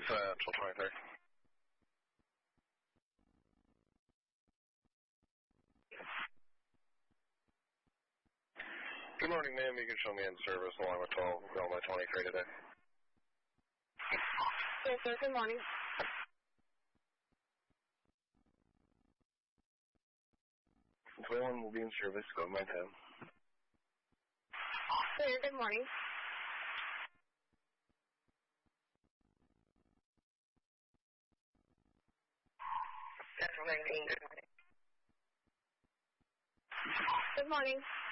1223. Good morning, ma'am. You can show me in service along with 12, Velma 23 today. Yes, sir. Good morning. Wayland will be in service. Go to my 10. Sir, good morning. That's 19. Good morning. Good morning.